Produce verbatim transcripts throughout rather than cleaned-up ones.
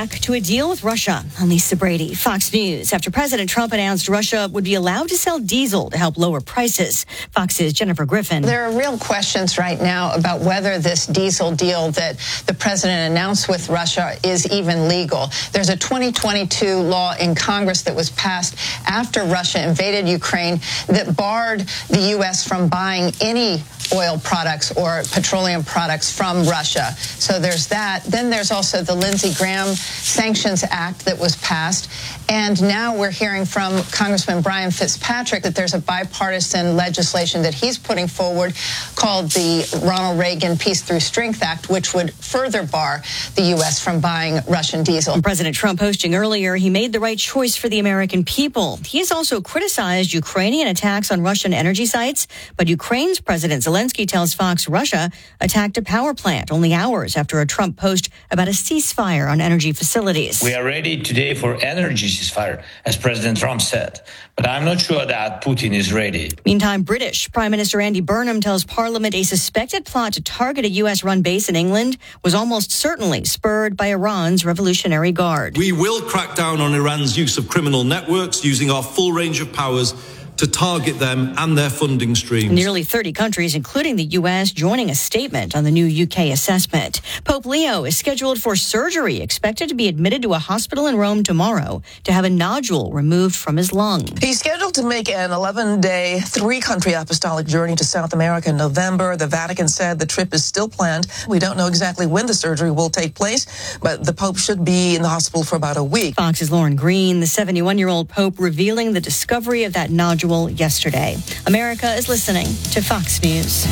back to a deal with Russia. I'm Lisa Brady, Fox News. After President Trump announced Russia would be allowed to sell diesel to help lower prices. Fox's Jennifer Griffin. There are real questions right now about whether this diesel deal that the president announced with Russia is even legal. There's a twenty twenty-two law in Congress that was passed after Russia invaded Ukraine that barred the U S from buying any oil products or petroleum products from Russia. So there's that. Then there's also the Lindsey Graham Sanctions Act that was passed. And now we're hearing from Congressman Brian Fitzpatrick that there's a bipartisan legislation that he's putting forward called the Ronald Reagan Peace Through Strength Act, which would further bar the U S from buying Russian diesel. President Trump posting earlier he made the right choice for the American people. He has also criticized Ukrainian attacks on Russian energy sites, but Ukraine's President Zelensky tells Fox Russia attacked a power plant only hours after a Trump post about a ceasefire on energy facilities. We are ready today for energy ceasefire, as President Trump said, but I'm not sure that Putin is ready. Meantime, British Prime Minister Andy Burnham tells Parliament a suspected plot to target a U S-run base in England was almost certainly spurred by Iran's Revolutionary Guard. We will crack down on Iran's use of criminal networks using our full range of powers to target them and their funding streams. Nearly thirty countries, including the U S, joining a statement on the new U K assessment. Pope Leo is scheduled for surgery, expected to be admitted to a hospital in Rome tomorrow to have a nodule removed from his lung. He's scheduled to make an eleven-day, three-country apostolic journey to South America in November. The Vatican said the trip is still planned. We don't know exactly when the surgery will take place, but the Pope should be in the hospital for about a week. Fox's Lauren Green, the seventy-one-year-old Pope, revealing the discovery of that nodule yesterday. America is listening to Fox News.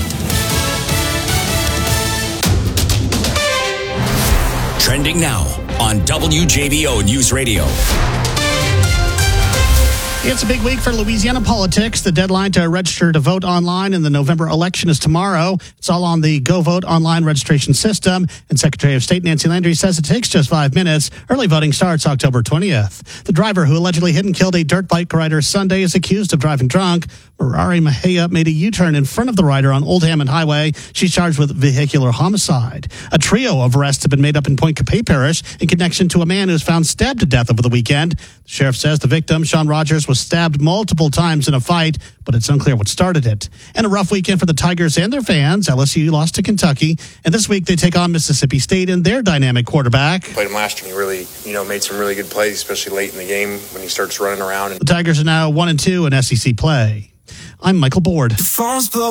Trending now on W J B O News Radio. It's a big week for Louisiana politics. The deadline to register to vote online in the November election is tomorrow. It's all on the Go Vote online registration system. And Secretary of State Nancy Landry says it takes just five minutes. Early voting starts October twentieth. The driver who allegedly hit and killed a dirt bike rider Sunday is accused of driving drunk. Ferrari Mejia made a U-turn in front of the rider on Old Hammond Highway. She's charged with vehicular homicide. A trio of arrests have been made up in Point Capay Parish in connection to a man who was found stabbed to death over the weekend. The sheriff says the victim, Sean Rogers, was stabbed multiple times in a fight, but it's unclear what started it. And a rough weekend for the Tigers and their fans. L S U lost to Kentucky, and this week they take on Mississippi State and their dynamic quarterback. Played him last year. He really, you know, made some really good plays, especially late in the game when he starts running around. The Tigers are now one and two in S E C play. I'm Michael Board.